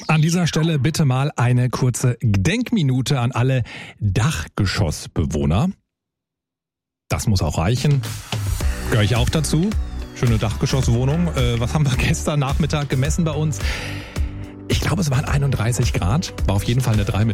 An dieser Stelle bitte mal eine kurze Gedenkminute an alle Dachgeschossbewohner. Das muss auch reichen. Gehöre ich auch dazu. Schöne Dachgeschosswohnung. Was haben wir gestern Nachmittag gemessen bei uns? Ich glaube, es waren 31 Grad. War auf jeden Fall eine 3 mit